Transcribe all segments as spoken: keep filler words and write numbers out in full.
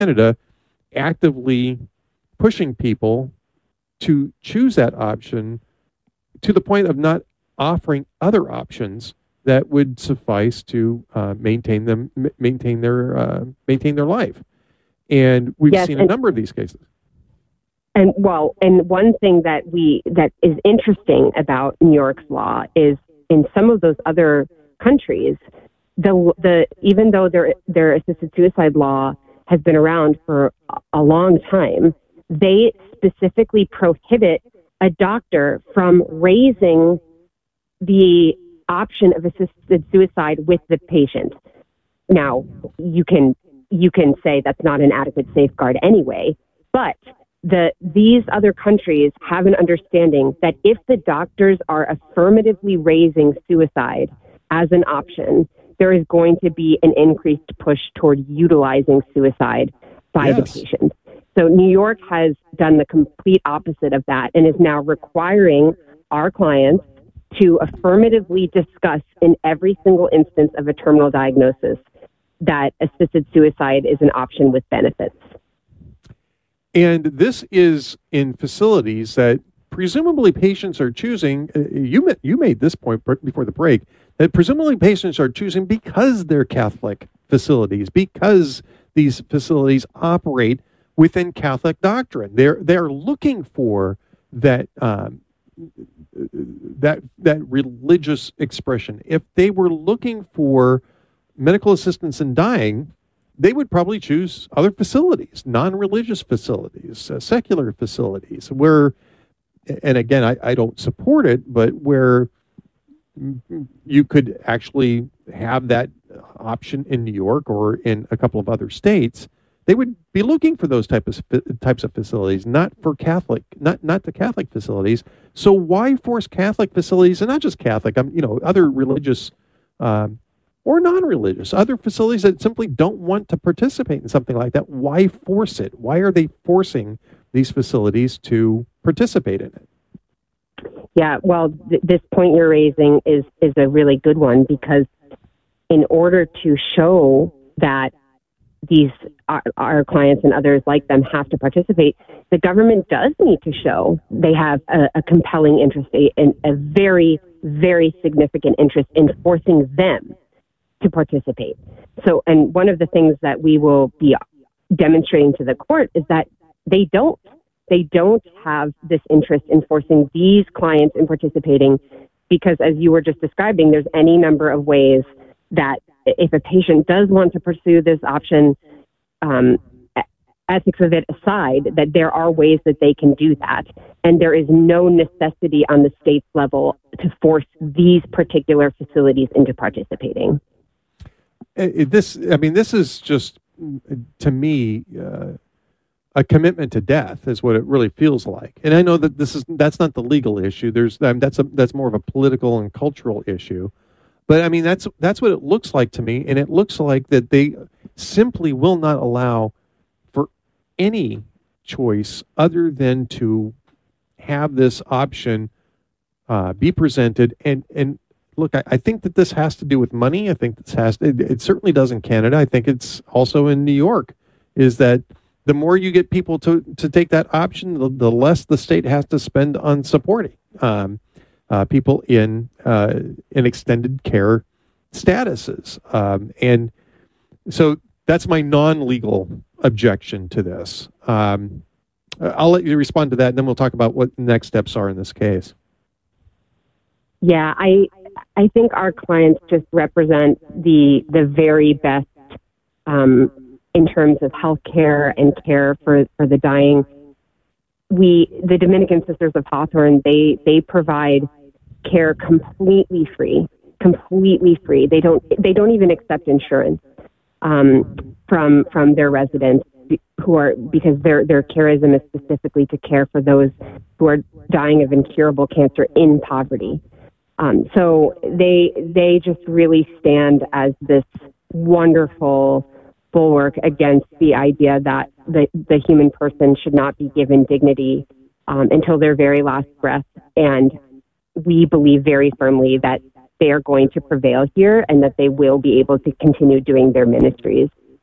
Canada actively pushing people to choose that option to the point of not offering other options that would suffice to uh, maintain them, m- maintain their, uh, maintain their life. And we've Yes, seen a and, number of these cases. And well, and one thing that we that is interesting about New York's law is in some of those other countries, the the even though their their assisted suicide law has been around for a long time, they specifically prohibit a doctor from raising the option of assisted suicide with the patient. Now, you can you can say that's not an adequate safeguard anyway, but the these other countries have an understanding that if the doctors are affirmatively raising suicide as an option, there is going to be an increased push toward utilizing suicide by yes. the patient. So New York has done the complete opposite of that and is now requiring our clients to affirmatively discuss in every single instance of a terminal diagnosis that assisted suicide is an option with benefits. And this is in facilities that presumably patients are choosing. Uh, you, you made this point before the break, that presumably patients are choosing because they're Catholic facilities, because these facilities operate within Catholic doctrine. They're, they're looking for that, um, that, that religious expression. If they were looking for medical assistance in dying, they would probably choose other facilities, non-religious facilities, uh, secular facilities, where, and again, I, I don't support it, but where you could actually have that option in New York or in a couple of other states. They would be looking for those type of types of facilities, not for Catholic, not not the Catholic facilities. So why force Catholic facilities, and not just Catholic, um, you know, other religious um, or non-religious, other facilities that simply don't want to participate in something like that? Why force it? Why are they forcing these facilities to participate in it? Yeah, well, th- this point you're raising is, is a really good one, because in order to show that these our, our clients and others like them have to participate, the government does need to show they have a, a compelling interest, a, a very, very significant interest in forcing them to participate. So, and one of the things that we will be demonstrating to the court is that they don't. They don't have this interest in forcing these clients in participating, because as you were just describing, there's any number of ways that if a patient does want to pursue this option, um, ethics of it aside, that there are ways that they can do that. And there is no necessity on the state's level to force these particular facilities into participating. This, I mean, this is just, to me, uh, a commitment to death is what it really feels like. And I know that this is that's not the legal issue. There's I mean, that's a that's more of a political and cultural issue. But I mean, that's that's what it looks like to me. And it looks like that they simply will not allow for any choice other than to have this option uh, be presented. And and look, I, I think that this has to do with money. I think this has it, it certainly does in Canada. I think it's also in New York. Is that the more you get people to, to take that option, the, the less the state has to spend on supporting um, uh, people in uh, in extended care statuses. Um, and so that's my non-legal objection to this. Um, I'll let you respond to that, and then we'll talk about what the next steps are in this case. Yeah, I I think our clients just represent the the very best um in terms of health care and care for, for the dying. We, the Dominican Sisters of Hawthorne, they, they provide care completely free, completely free. They don't, they don't even accept insurance um, from, from their residents who are, because their, their charism is specifically to care for those who are dying of incurable cancer in poverty. Um, so they, they just really stand as this wonderful bulwark against the idea that the, the human person should not be given dignity um, until their very last breath. And we believe very firmly that they are going to prevail here and that they will be able to continue doing their ministries.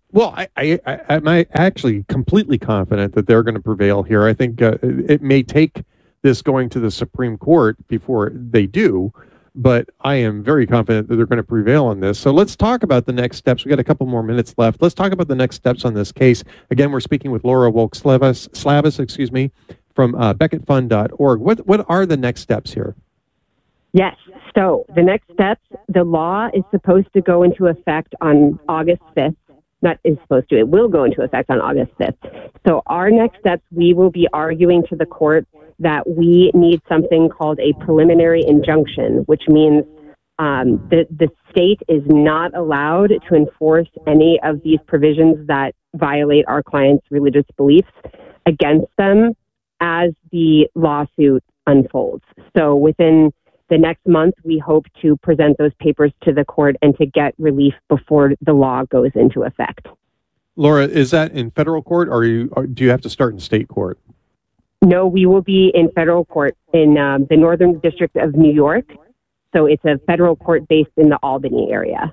Well, I, I, I, I'm actually completely confident that they're going to prevail here. I think uh, it may take this going to the Supreme Court before they do, but I am very confident that they're going to prevail on this. So let's talk about the next steps. We got a couple more minutes left. Let's talk about the next steps on this case. Again, we're speaking with Laura Wolk-Slavis, Slavis, excuse me, from uh, Becket Fund dot org. What what are the next steps here? Yes. So the next steps, the law is supposed to go into effect on August fifth. Not is supposed to, it will go into effect on August fifth. So our next steps, we will be arguing to the court that we need something called a preliminary injunction, which means um, the, the state is not allowed to enforce any of these provisions that violate our clients' religious beliefs against them as the lawsuit unfolds. So within the next month, we hope to present those papers to the court and to get relief before the law goes into effect. Laura, is that in federal court, or, are you, or do you have to start in state court? No, we will be in federal court in um, the Northern District of New York. So it's a federal court based in the Albany area.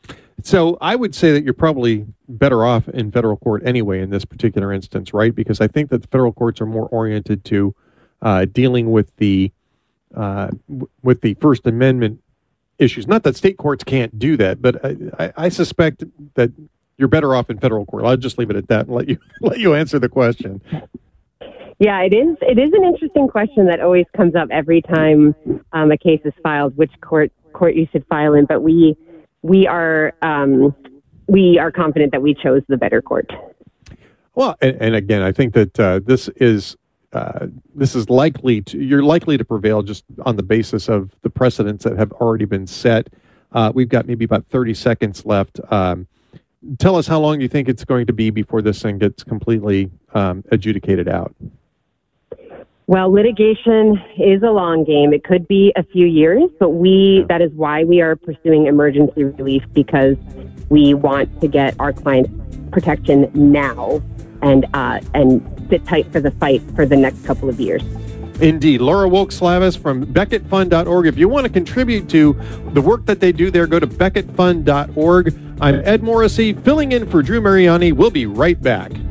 So I would say that you're probably better off in federal court anyway in this particular instance, right? Because I think that the federal courts are more oriented to uh, dealing with the uh, w- with the First Amendment issues. Not that state courts can't do that, but I, I, I suspect that you're better off in federal court. I'll just leave it at that and let you let you answer the question. Yeah, it is. It is an interesting question that always comes up every time um, a case is filed. Which court court you should file in? But we we are um, we are confident that we chose the better court. Well, and, and again, I think that uh, this is uh, this is likely to you're likely to prevail just on the basis of the precedents that have already been set. Uh, we've got maybe about thirty seconds left. Um, tell us how long you think it's going to be before this thing gets completely um, adjudicated out. Well, litigation is a long game. It could be a few years, but we that is why we are pursuing emergency relief, because we want to get our clients protection now and uh, and sit tight for the fight for the next couple of years. Indeed. Laura Wolk-Slavis from Becket Fund dot org. If you want to contribute to the work that they do there, go to Becket Fund dot org. I'm Ed Morrissey, filling in for Drew Mariani. We'll be right back.